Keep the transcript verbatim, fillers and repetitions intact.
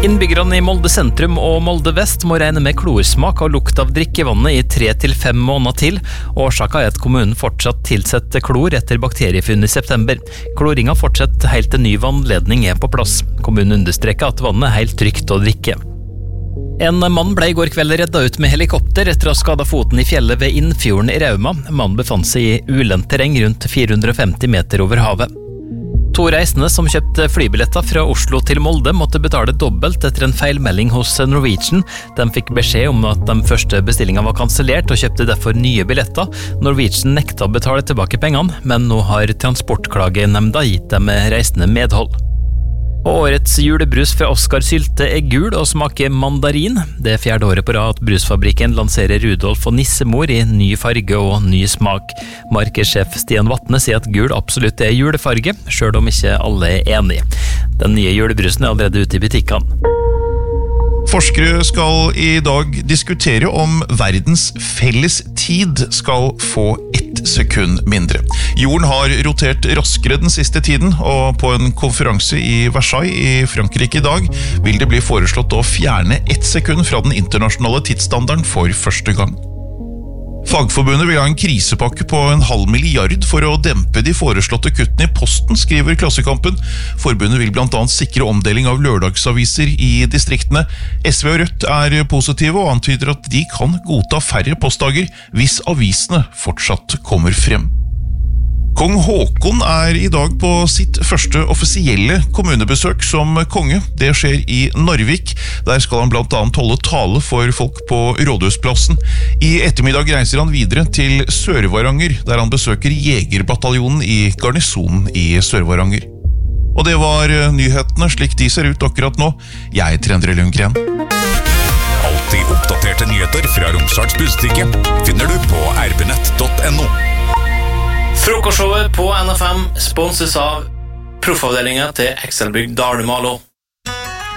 Innbyggerne i Molde sentrum og Molde vest må regne med klorsmak og lukt av drikkevannet i tre til fem måneder til. Årsaken er at kommunen fortsatt tilsetter klor etter bakteriefunn i september. Kloringa fortsetter helt til ny vannledning er på plass. Kommunen understreker at vannet er helt trygt å drikke. En mann ble i går kveld redda ut med helikopter etter å ha skadet foten i fjellet ved Innfjorden i Rauma. Mannen befant seg i ulendt terreng rundt fire hundre og femti meter over havet. To reisende som kjøpte flybilletter fra Oslo til Molde måtte betale dobbelt etter en feilmelding hos Norwegian. De fikk beskjed om at de første bestillingene var kansellert og kjøpte derfor nye billetter. Norwegian nekta å betale tilbake pengene, men nå har Transportklagenemnda gitt dem reisende medhold. Og årets julebrus fra Oskar Sylte er gul og smaker mandarin. Det er fjerde året på rad at brusfabrikken lanserer Rudolf og Nissemor i ny farge og ny smak. Markedssjef Stian Vatne sier at gul absolutt er julefarge, selv om ikke alle er enige. Den nye julebrusen er allerede ute i butikkene. Forskere skal i dag diskutere om verdens felles tid skal få ett sekund mindre. Jorden har rotert raskere den siste tiden, og på en konferanse i Versailles i Frankrike i dag vil det bli foreslått å fjerne ett sekund fra den internasjonale tidsstandarden for første gang. Fagforbundet vil ha en krisepakke på en halv milliard for å dempe de foreslåtte kuttene i posten, skriver Klassekampen. Forbundet vil blant annet sikre omdeling av lørdagsaviser i distriktene. S V og Rødt er positive og antyder at de kan godta færre postdager hvis avisene fortsatt kommer frem. Kong Håkon er i dag på sitt første offisielle kommunebesøk som konge. Det skjer i Narvik. Der skal han blant annet holde tale for folk på Rådhusplassen. I ettermiddag reiser han videre til Sør-Varanger, der han besøker Jegerbataljonen i garnisonen i Sør-Varanger. Og det var nyhetene slik de ser ut akkurat nå. Jeg heter Endre Lundgren. Alltid oppdaterte nyheter fra Romsdals Budstikke finner du på r b nett punktum no. Frokostshowet på N F M sponses av proffavdelingen til Excelbygg Dalmalo.